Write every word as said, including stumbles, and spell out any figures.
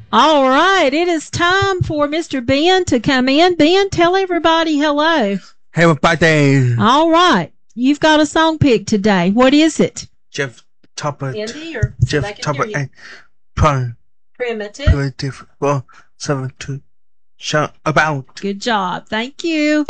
All right, it is time for Mister Ben to come in. Ben, tell everybody hello. Hey, everybody. All right, you've got a song pick today. What is it? Jeff Topper. Indie or Jeff Topper and Prime. Primitive. Primitive. Well, seven two. Shout about. Good job. Thank you.